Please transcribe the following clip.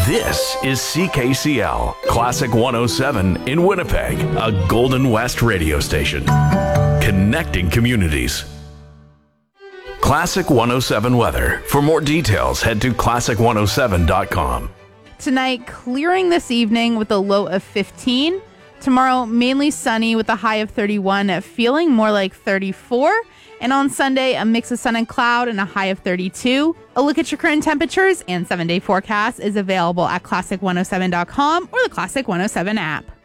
This is CKCL, Classic 107 in Winnipeg, a Golden West radio station. Connecting communities. Classic 107 weather. For more details, head to classic107.com. Tonight, clearing this evening with a low of 15. Tomorrow, mainly sunny with a high of 31, feeling more like 34. And on Sunday, a mix of sun and cloud and a high of 32. A look at your current temperatures and 7-day forecast is available at classic107.com or the Classic 107 app.